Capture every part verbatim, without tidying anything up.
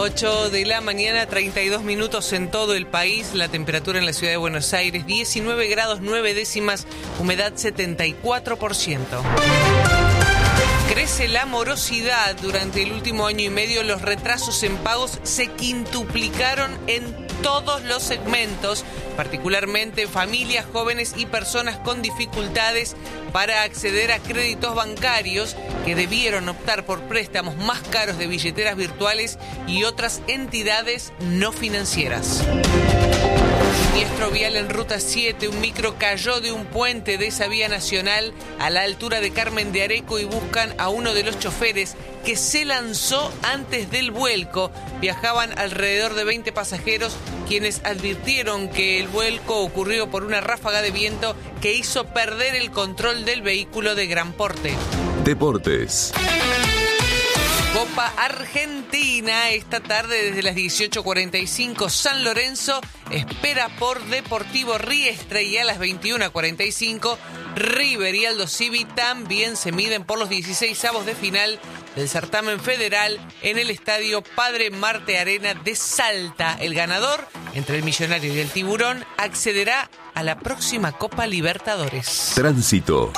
ocho de la mañana, treinta y dos minutos en todo el país. La temperatura en la ciudad de Buenos Aires, diecinueve grados nueve décimas, humedad setenta y cuatro por ciento. Crece la morosidad. Durante el último año y medio, los retrasos en pagos se quintuplicaron en todos los segmentos, particularmente familias, jóvenes y personas con dificultades para acceder a créditos bancarios que debieron optar por préstamos más caros de billeteras virtuales y otras entidades no financieras. Siniestro vial en Ruta siete, un micro cayó de un puente de esa vía nacional a la altura de Carmen de Areco y buscan a uno de los choferes que se lanzó antes del vuelco. Viajaban alrededor de veinte pasajeros, quienes advirtieron que el vuelco ocurrió por una ráfaga de viento que hizo perder el control del vehículo de gran porte. Deportes. Copa Argentina, esta tarde desde las dieciocho cuarenta y cinco, San Lorenzo espera por Deportivo Riestra, y a las veintiuno cuarenta y cinco, River y Aldo Civi también se miden por los dieciseisavos de final del certamen federal en el estadio Padre Marte Arena de Salta. El ganador, entre el Millonario y el Tiburón, accederá a la próxima Copa Libertadores. Tránsito.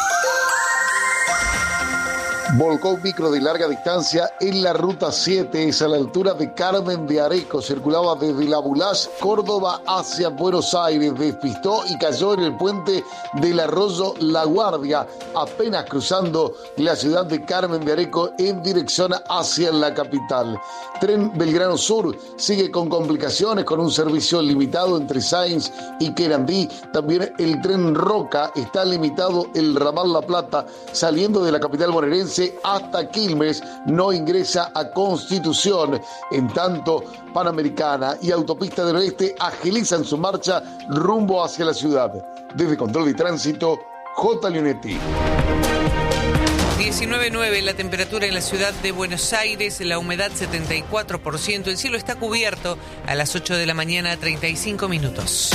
Volcó un micro de larga distancia en la Ruta siete, es a la altura de Carmen de Areco. Circulaba desde La Bulás, Córdoba, hacia Buenos Aires. Despistó y cayó en el puente del arroyo La Guardia, apenas cruzando la ciudad de Carmen de Areco en dirección hacia la capital. Tren Belgrano Sur sigue con complicaciones, con un servicio limitado entre Sáenz y Querandí. También el tren Roca está limitado el ramal La Plata, saliendo de la capital bonaerense hasta Quilmes, no ingresa a Constitución. En tanto, Panamericana y Autopista del Oeste agilizan su marcha rumbo hacia la ciudad. Desde Control de Tránsito, J. Leonetti. diecinueve nueve la temperatura en la ciudad de Buenos Aires, la humedad setenta y cuatro por ciento, el cielo está cubierto. A las ocho de la mañana, treinta y cinco minutos.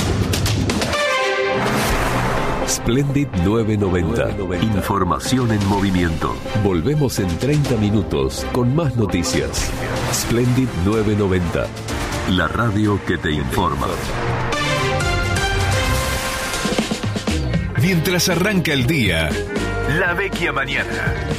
Splendid nueve noventa. Información en movimiento. Volvemos en treinta minutos con más noticias. Splendid nueve noventa. La radio que te informa. Mientras arranca el día, La Vecchia Mañana.